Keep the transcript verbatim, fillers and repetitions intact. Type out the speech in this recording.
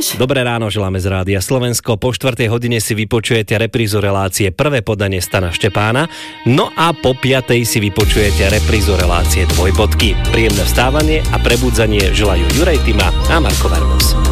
Matúš. Dobré ráno želáme z Rádia Slovensko. Po štvrtej hodine si vypočujete reprízu relácie Prvé podanie Stana Štepána. No a po piatej si vypočujete reprízu relácie Dvojbodky. Príjemné vstávanie a prebudzanie želajú Juraj Tima a Marko Vermos.